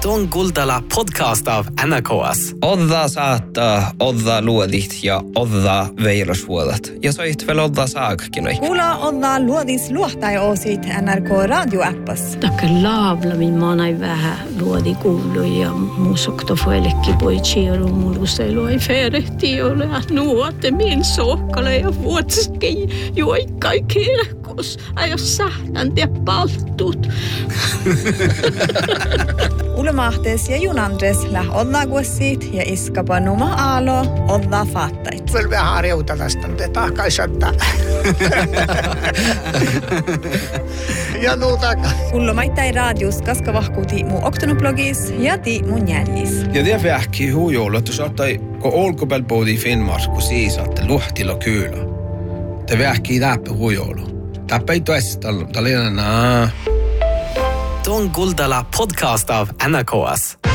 Tuon Kuultala podcast av NRK:s. Odda saattaa, odda luodit ja odda veilosvuodat. Ja soit veel odda saakkin. Kuula odda luodis luohtaja-osit NRK radioäppas. Takke laavlamin maanai vähän luodi kuulu ja muusoktofuelekki poitsiiru muluselu ei ferehti ole. Nuote min sohkale ja vuotsikin juoikkai kirkos. Ajo sähtän ja palttut. Ulmahtes ja Junandres läh oddaguossit ja iskapa numa aalo odda faattait. Vielä vähän harjauta tästä, mutta tahkaisattaa. Ja nuutaka. Ullomaittai radius kaskavahkuuti mu oktonoblogis ja ti mun jällis. Ja det vähki hujoulu, että saattai, kun olkopelpoodi Finnmark, kun saatte luhtilla kyllä. Det vähki läpi hujoulu. Täppä ei toista, tällä Tuon Kuultala podcast av NRK:s.